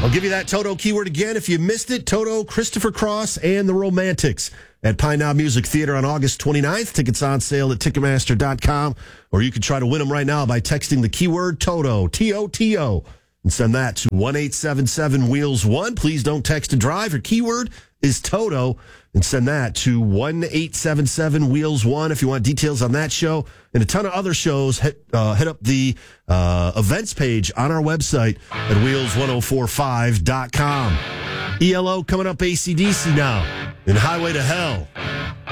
I'll give you that Toto keyword again. If you missed it, Toto, Christopher Cross, and the Romantics at Pine Knob Music Theater on August 29th. Tickets on sale at Ticketmaster.com, or you can try to win them right now by texting the keyword Toto, T-O-T-O, and send that to 1-877-WHEELS-1. Please don't text and drive. Your keyword is Toto, and send that to 1-877-WHEELS-1 if you want details on that show and a ton of other shows. Hit up the events page on our website at wheels1045.com. ELO coming up, AC/DC now in Highway to Hell.